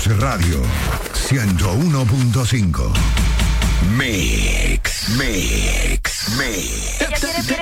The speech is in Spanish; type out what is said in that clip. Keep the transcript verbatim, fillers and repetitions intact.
Radio ciento uno punto cinco. Mix, mix, mix. Ella quiere